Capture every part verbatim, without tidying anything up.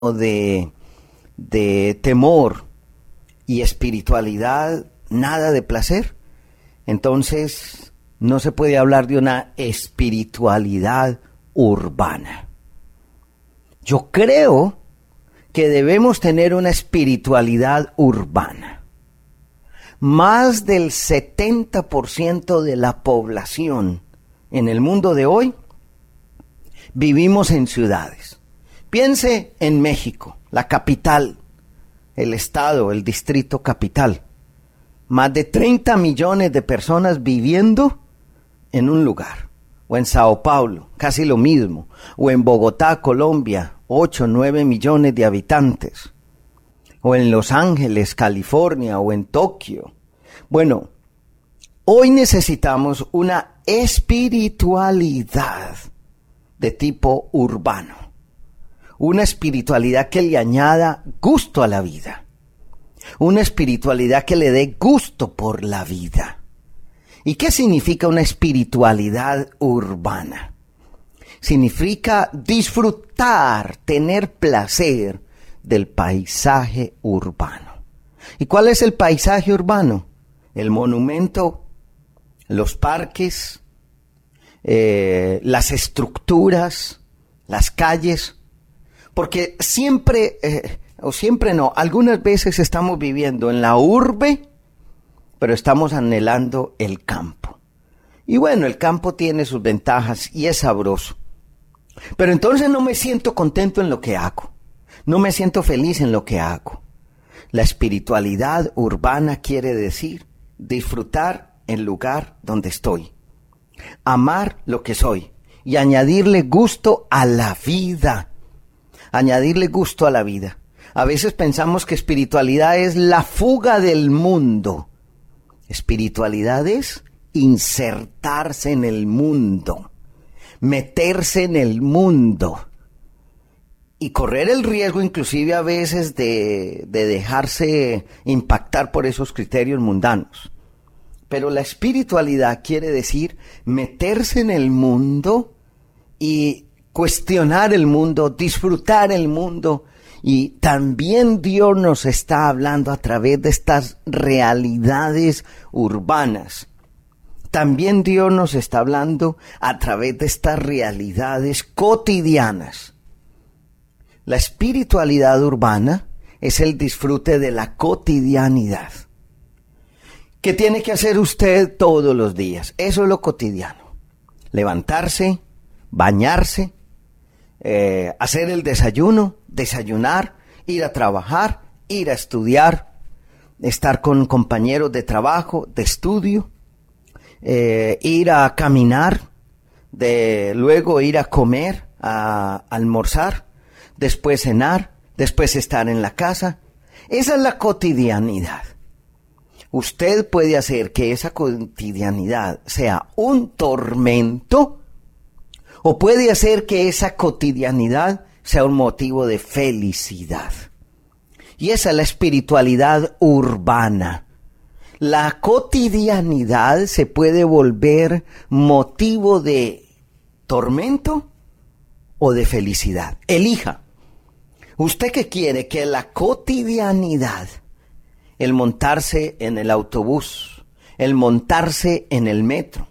de, de temor y espiritualidad, nada de placer, entonces no se puede hablar de una espiritualidad urbana. Yo creo que debemos tener una espiritualidad urbana. Más del setenta por ciento de la población en el mundo de hoy vivimos en ciudades. Piense en México, la capital, el estado, el distrito capital. Más de treinta millones de personas viviendo en un lugar. O en Sao Paulo, casi lo mismo. O en Bogotá, Colombia, ocho, nueve millones de habitantes. O en Los Ángeles, California, o en Tokio. Bueno, hoy necesitamos una espiritualidad de tipo urbano. Una espiritualidad que le añada gusto a la vida. Una espiritualidad que le dé gusto por la vida. ¿Y qué significa una espiritualidad urbana? Significa disfrutar, tener placer del paisaje urbano. ¿Y cuál es el paisaje urbano? El monumento, los parques, eh, las estructuras, las calles. Porque siempre, eh, o siempre no, algunas veces estamos viviendo en la urbe, pero estamos anhelando el campo. Y bueno, el campo tiene sus ventajas y es sabroso. Pero entonces no me siento contento en lo que hago. No me siento feliz en lo que hago. La espiritualidad urbana quiere decir disfrutar el lugar donde estoy. Amar lo que soy y añadirle gusto a la vida. Añadirle gusto a la vida. A veces pensamos que espiritualidad es la fuga del mundo. Espiritualidad es insertarse en el mundo, meterse en el mundo y correr el riesgo inclusive a veces de, de dejarse impactar por esos criterios mundanos. Pero la espiritualidad quiere decir meterse en el mundo y cuestionar el mundo, disfrutar el mundo. Y también Dios nos está hablando a través de estas realidades urbanas. También Dios nos está hablando a través de estas realidades cotidianas. La espiritualidad urbana es el disfrute de la cotidianidad. ¿Qué tiene que hacer usted todos los días? Eso es lo cotidiano. Levantarse, bañarse, eh, hacer el desayuno, desayunar, ir a trabajar, ir a estudiar, estar con compañeros de trabajo, de estudio, eh, ir a caminar, de, luego ir a comer, a almorzar, después cenar, después estar en la casa. Esa es la cotidianidad. Usted puede hacer que esa cotidianidad sea un tormento o puede hacer que esa cotidianidad sea un motivo de felicidad. Y esa es la espiritualidad urbana. La cotidianidad se puede volver motivo de tormento o de felicidad. Elija. ¿Usted qué quiere? Que la cotidianidad, el montarse en el autobús, el montarse en el metro,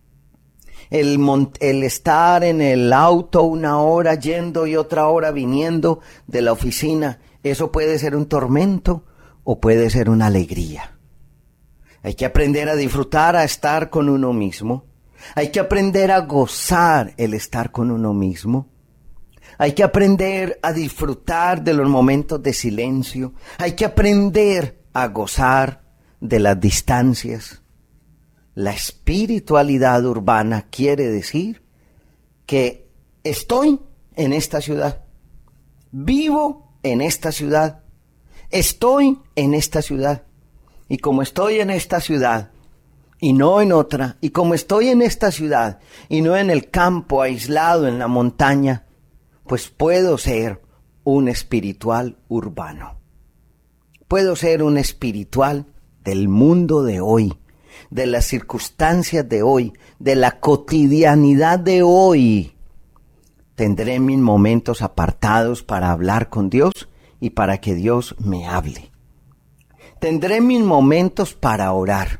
El, mont- el estar en el auto una hora yendo y otra hora viniendo de la oficina, eso puede ser un tormento o puede ser una alegría. Hay que aprender a disfrutar, a estar con uno mismo. Hay que aprender a gozar el estar con uno mismo. Hay que aprender a disfrutar de los momentos de silencio. Hay que aprender a gozar de las distancias. La espiritualidad urbana quiere decir que estoy en esta ciudad, vivo en esta ciudad, estoy en esta ciudad. Y como estoy en esta ciudad y no en otra, y como estoy en esta ciudad y no en el campo aislado en la montaña, pues puedo ser un espiritual urbano. Puedo ser un espiritual del mundo de hoy, de las circunstancias de hoy, de la cotidianidad de hoy. Tendré mis momentos apartados para hablar con Dios y para que Dios me hable. Tendré mis momentos para orar.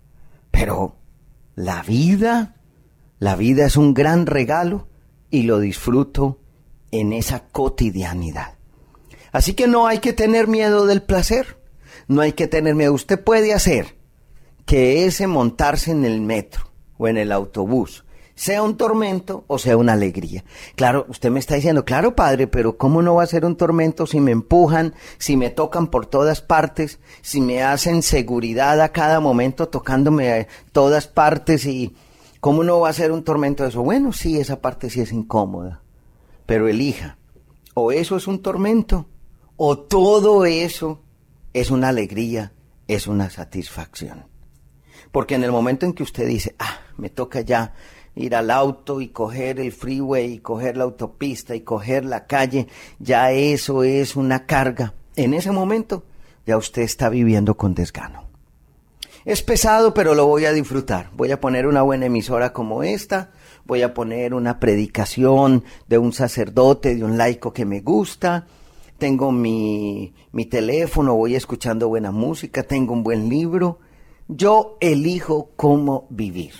Pero la vida, la vida es un gran regalo y lo disfruto en esa cotidianidad. Así que no hay que tener miedo del placer. No hay que tener miedo. Usted puede hacer que ese montarse en el metro o en el autobús sea un tormento o sea una alegría. Claro, usted me está diciendo, claro, padre, pero ¿cómo no va a ser un tormento si me empujan, si me tocan por todas partes, si me hacen seguridad a cada momento tocándome a todas partes? Y ¿cómo no va a ser un tormento eso? Bueno, sí, esa parte sí es incómoda, pero elija, o eso es un tormento, o todo eso es una alegría, es una satisfacción. Porque en el momento en que usted dice, ah, me toca ya ir al auto y coger el freeway y coger la autopista y coger la calle, ya eso es una carga. En ese momento ya usted está viviendo con desgano. Es pesado, pero lo voy a disfrutar. Voy a poner una buena emisora como esta, voy a poner una predicación de un sacerdote, de un laico que me gusta, tengo mi, mi teléfono, voy escuchando buena música, tengo un buen libro. Yo elijo cómo vivir.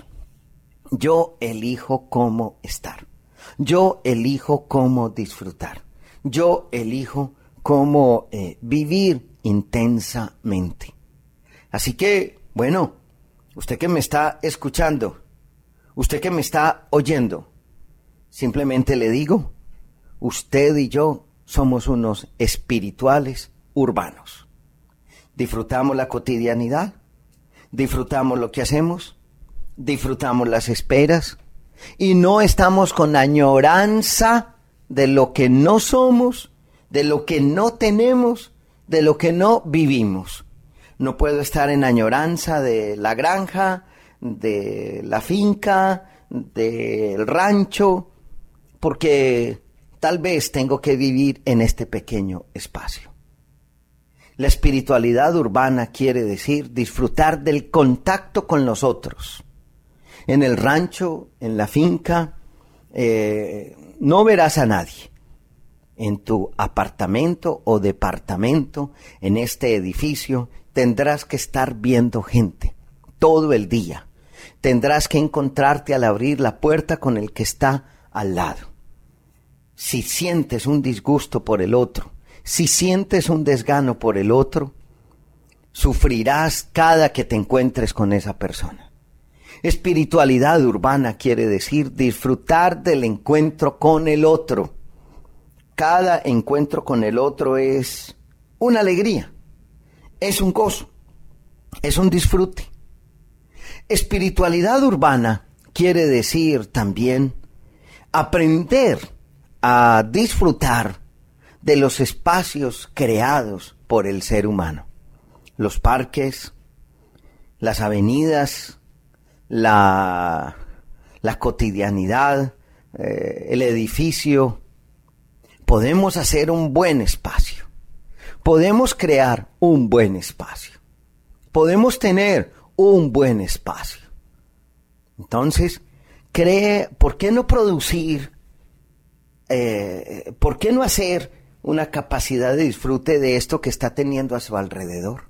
Yo elijo cómo estar. Yo elijo cómo disfrutar. Yo elijo cómo eh, vivir intensamente. Así que, bueno, usted que me está escuchando, usted que me está oyendo, simplemente le digo, usted y yo somos unos espirituales urbanos. Disfrutamos la cotidianidad, disfrutamos lo que hacemos, disfrutamos las esperas y no estamos con añoranza de lo que no somos, de lo que no tenemos, de lo que no vivimos. No puedo estar en añoranza de la granja, de la finca, del rancho, porque tal vez tengo que vivir en este pequeño espacio. La espiritualidad urbana quiere decir disfrutar del contacto con los otros. En el rancho, en la finca, eh, no verás a nadie. En tu apartamento o departamento, en este edificio, tendrás que estar viendo gente todo el día. Tendrás que encontrarte al abrir la puerta con el que está al lado. Si sientes un disgusto por el otro, si sientes un desgano por el otro, sufrirás cada que te encuentres con esa persona. Espiritualidad urbana quiere decir disfrutar del encuentro con el otro. Cada encuentro con el otro es una alegría, es un gozo, es un disfrute. Espiritualidad urbana quiere decir también aprender a disfrutar de los espacios creados por el ser humano. Los parques, las avenidas, la, la cotidianidad, eh, el edificio. Podemos hacer un buen espacio. Podemos crear un buen espacio. Podemos tener un buen espacio. Entonces, cree, ¿por qué no producir, eh, por qué no hacer una capacidad de disfrute de esto que está teniendo a su alrededor?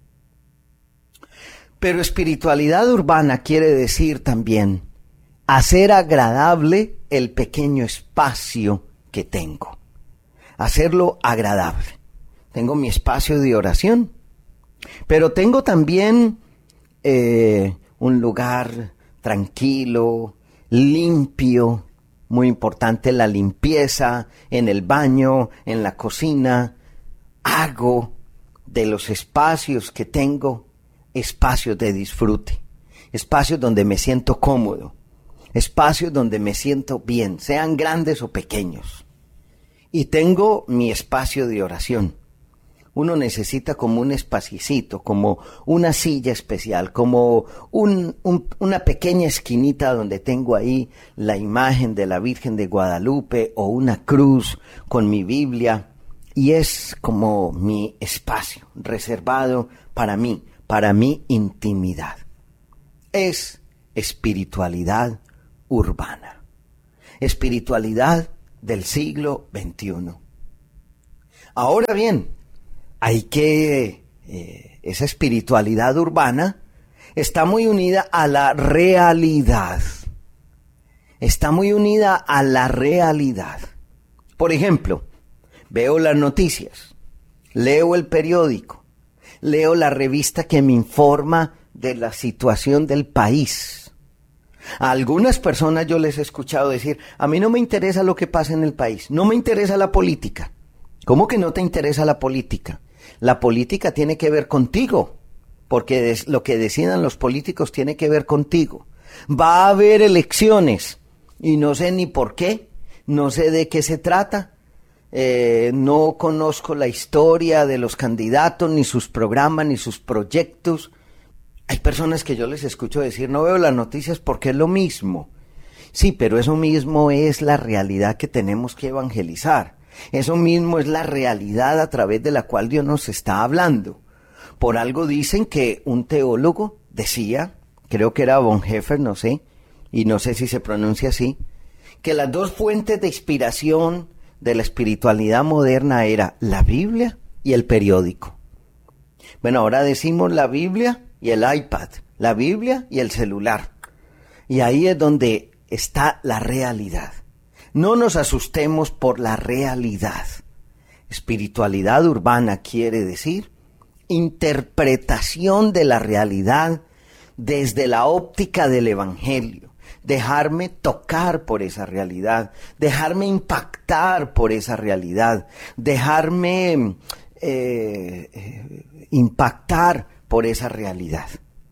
Pero espiritualidad urbana quiere decir también hacer agradable el pequeño espacio que tengo. Hacerlo agradable. Tengo mi espacio de oración, pero tengo también eh, un lugar tranquilo, limpio, muy importante la limpieza en el baño, en la cocina. Hago de los espacios que tengo espacios de disfrute, espacios donde me siento cómodo, espacios donde me siento bien, sean grandes o pequeños. Y tengo mi espacio de oración. Uno necesita como un espacito, como una silla especial, como un, un, una pequeña esquinita donde tengo ahí la imagen de la Virgen de Guadalupe o una cruz con mi Biblia. Y es como mi espacio reservado para mí, para mi intimidad. Es espiritualidad urbana. Espiritualidad del siglo veintiuno. Ahora bien, hay que, eh, esa espiritualidad urbana está muy unida a la realidad. Está muy unida a la realidad. Por ejemplo, veo las noticias, leo el periódico, leo la revista que me informa de la situación del país. A algunas personas yo les he escuchado decir, a mí no me interesa lo que pasa en el país, no me interesa la política. ¿Cómo que no te interesa la política? La política tiene que ver contigo, porque lo que decidan los políticos tiene que ver contigo. Va a haber elecciones y no sé ni por qué, no sé de qué se trata, eh, no conozco la historia de los candidatos, ni sus programas, ni sus proyectos. Hay personas que yo les escucho decir, no veo las noticias porque es lo mismo. Sí, pero eso mismo es la realidad que tenemos que evangelizar. Eso mismo es la realidad a través de la cual Dios nos está hablando. Por algo dicen que un teólogo decía, creo que era Bonhoeffer, no sé, y no sé si se pronuncia así, que las dos fuentes de inspiración de la espiritualidad moderna era la Biblia y el periódico. Bueno, ahora decimos la Biblia y el iPad, la Biblia y el celular. Y ahí es donde está la realidad. No nos asustemos por la realidad. Espiritualidad urbana quiere decir interpretación de la realidad desde la óptica del Evangelio. Dejarme tocar por esa realidad, dejarme impactar por esa realidad, dejarme eh, eh, impactar por esa realidad.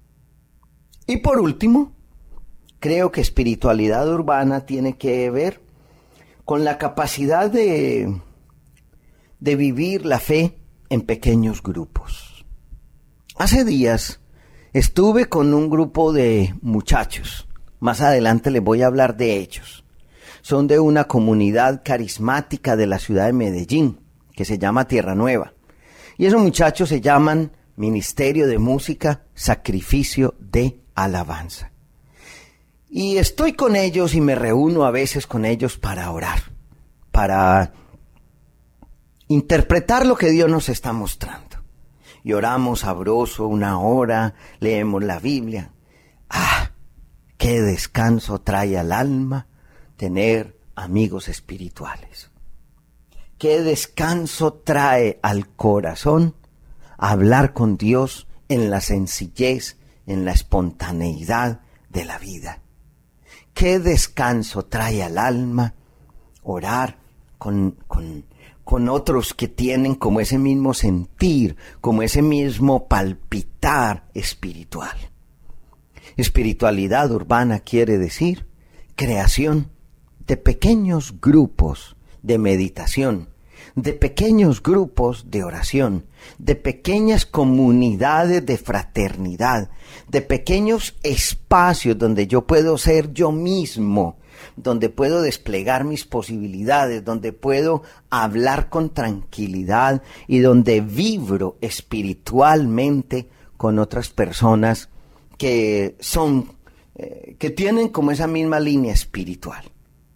Y por último, creo que espiritualidad urbana tiene que ver con la capacidad de, de vivir la fe en pequeños grupos. Hace días estuve con un grupo de muchachos. Más adelante les voy a hablar de ellos. Son de una comunidad carismática de la ciudad de Medellín, que se llama Tierra Nueva. Y esos muchachos se llaman Ministerio de Música, Sacrificio de Alabanza. Y estoy con ellos y me reúno a veces con ellos para orar, para interpretar lo que Dios nos está mostrando. Y oramos sabroso una hora, leemos la Biblia. ¡Ah! ¡Qué descanso trae al alma tener amigos espirituales! ¡Qué descanso trae al corazón hablar con Dios en la sencillez, en la espontaneidad de la vida! ¡Qué descanso trae al alma orar con, con, con otros que tienen como ese mismo sentir, como ese mismo palpitar espiritual! Espiritualidad urbana quiere decir creación de pequeños grupos de meditación, de pequeños grupos de oración, de pequeñas comunidades de fraternidad, de pequeños espacios donde yo puedo ser yo mismo, donde puedo desplegar mis posibilidades, donde puedo hablar con tranquilidad y donde vibro espiritualmente con otras personas que son, eh, que tienen como esa misma línea espiritual.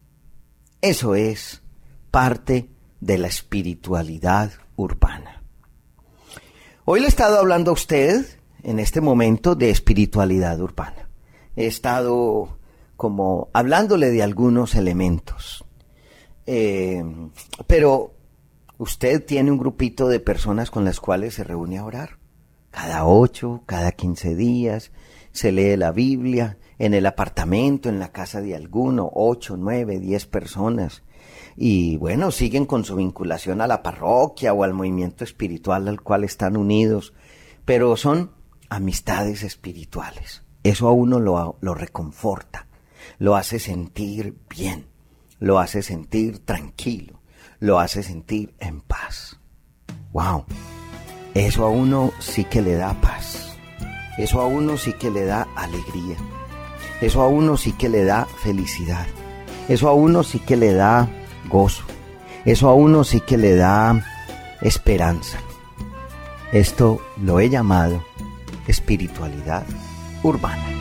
Eso es parte de la espiritualidad urbana. Hoy le he estado hablando a usted en este momento de espiritualidad urbana. He estado como hablándole de algunos elementos. Eh, pero usted tiene un grupito de personas con las cuales se reúne a orar. Cada ocho, cada quince días, se lee la Biblia en el apartamento, en la casa de alguno, ocho, nueve, diez personas. Y bueno, siguen con su vinculación a la parroquia o al movimiento espiritual al cual están unidos, pero son amistades espirituales. Eso a uno lo, lo reconforta, lo hace sentir bien, lo hace sentir tranquilo, lo hace sentir en paz. ¡Wow! Eso a uno sí que le da paz, eso a uno sí que le da alegría, eso a uno sí que le da felicidad, eso a uno sí que le da gozo, eso a uno sí que le da esperanza. Esto lo he llamado espiritualidad urbana.